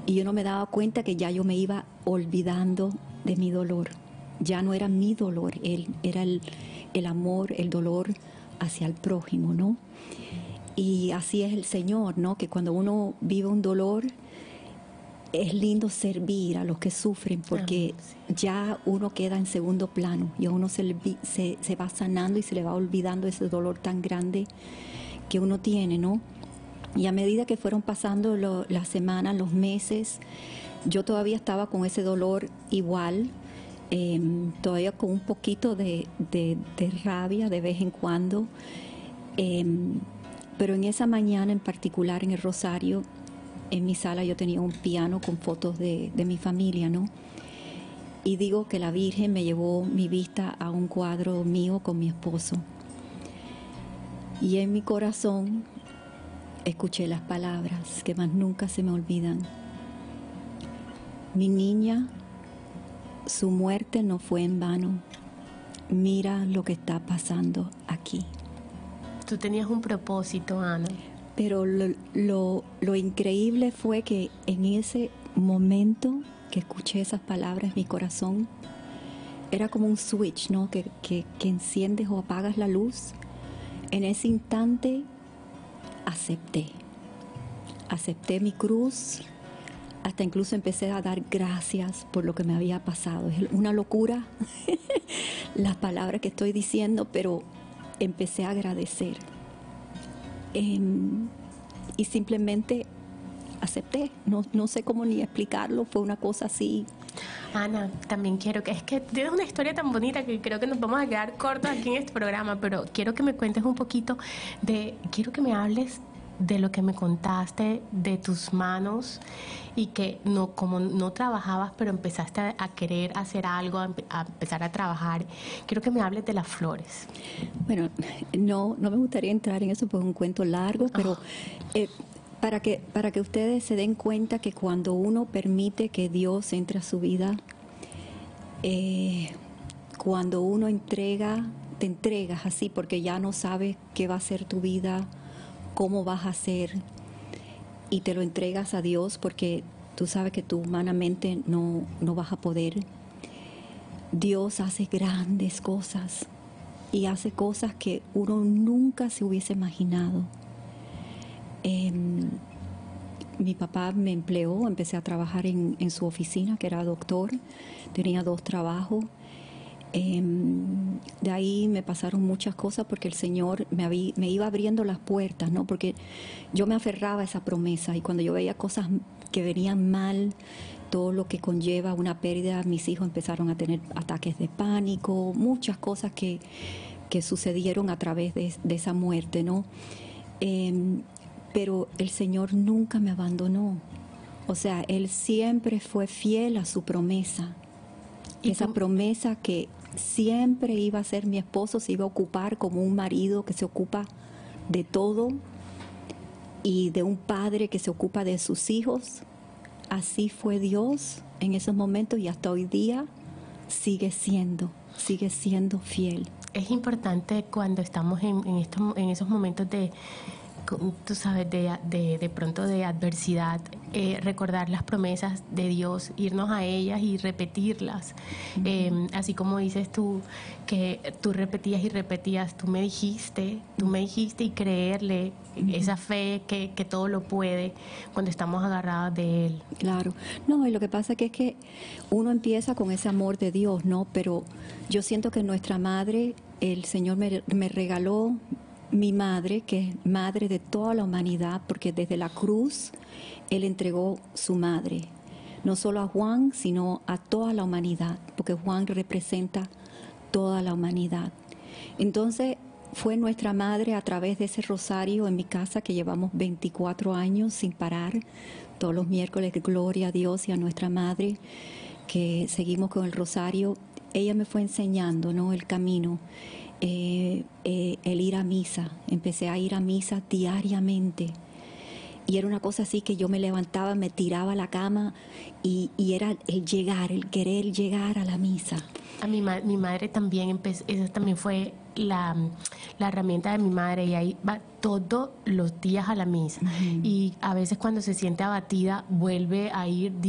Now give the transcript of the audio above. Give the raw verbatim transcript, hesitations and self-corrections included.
y yo no me daba cuenta que ya yo me iba olvidando de mi dolor. Ya no era mi dolor, él, era el, el amor, el dolor hacia el prójimo, ¿no? Y así es el Señor, ¿no? Que cuando uno vive un dolor, es lindo servir a los que sufren, porque ah, sí. ya uno queda en segundo plano y a uno se, le, se, se va sanando y se le va olvidando ese dolor tan grande que uno tiene, ¿no? Y a medida que fueron pasando lo, las semanas, los meses, yo todavía estaba con ese dolor igual, eh, todavía con un poquito de, de, de rabia de vez en cuando, eh, pero en esa mañana en particular en el Rosario, en mi sala yo tenía un piano con fotos de, de mi familia, ¿no? Y digo que la Virgen me llevó mi vista a un cuadro mío con mi esposo. Y en mi corazón escuché las palabras que más nunca se me olvidan. Mi niña, su muerte no fue en vano. Mira lo que está pasando aquí. Tú tenías un propósito, Ana. Pero lo, lo, lo increíble fue que en ese momento que escuché esas palabras, mi corazón era como un switch, ¿no? Que, que, que enciendes o apagas la luz. En ese instante acepté. Acepté mi cruz. Hasta incluso empecé a dar gracias por lo que me había pasado. Es una locura las palabras que estoy diciendo, pero empecé a agradecer. Eh, y simplemente acepté, no, no sé cómo ni explicarlo, fue una cosa así. Ana, también quiero que, es que tienes una historia tan bonita que creo que nos vamos a quedar cortos aquí en este programa, pero quiero que me cuentes un poquito de, quiero que me hables de lo que me contaste de tus manos y que no, como no trabajabas, pero empezaste a, a querer hacer algo, a, a empezar a trabajar. Quiero que me hables de las flores. Bueno, no, no me gustaría entrar en eso porque es un cuento largo, pero oh. eh, para que, para que ustedes se den cuenta que cuando uno permite que Dios entre a su vida, eh, cuando uno entrega, te entregas así porque ya no sabes qué va a ser tu vida, cómo vas a hacer, y te lo entregas a Dios porque tú sabes que tú humanamente no, no vas a poder. Dios hace grandes cosas y hace cosas que uno nunca se hubiese imaginado. Eh, mi papá me empleó, empecé a trabajar en, en su oficina, que era doctor, tenía dos trabajos. Eh, de ahí me pasaron muchas cosas porque el Señor me, habí, me iba abriendo las puertas, ¿no? Porque yo me aferraba a esa promesa y cuando yo veía cosas que venían mal, todo lo que conlleva una pérdida, mis hijos empezaron a tener ataques de pánico, muchas cosas que, que sucedieron a través de, de esa muerte, ¿no? Eh, pero el Señor nunca me abandonó, o sea, Él siempre fue fiel a su promesa. Esa promesa que siempre iba a ser mi esposo, se iba a ocupar como un marido que se ocupa de todo y de un padre que se ocupa de sus hijos. Así fue Dios en esos momentos y hasta hoy día sigue siendo, sigue siendo fiel. Es importante cuando estamos en, en, estos, en esos momentos de, tú sabes, de, de, de pronto de adversidad, eh, recordar las promesas de Dios, irnos a ellas y repetirlas. Uh-huh. Eh, así como dices tú, que tú repetías y repetías, tú me dijiste, tú me dijiste y creerle, uh-huh. esa fe que, que todo lo puede cuando estamos agarrados de Él. Claro. No, y lo que pasa que es que uno empieza con ese amor de Dios, ¿no? Pero yo siento que nuestra madre, el Señor me, me regaló mi madre, que es madre de toda la humanidad, porque desde la cruz Él entregó su madre, no solo a Juan, sino a toda la humanidad, porque Juan representa toda la humanidad. Entonces fue nuestra madre a través de ese rosario en mi casa que llevamos veinticuatro años sin parar, todos los miércoles, gloria a Dios y a nuestra madre, que seguimos con el rosario. Ella me fue enseñando, ¿no?, el camino. Eh, eh, el ir a misa, empecé a ir a misa diariamente y era una cosa así que yo me levantaba, me tiraba a la cama y, y era el llegar, el querer llegar a la misa. A mi, ma mi madre también empezó, esa también fue la, la herramienta de mi madre y ahí va todos los días a la misa. Uh-huh. Y a veces cuando se siente abatida vuelve a ir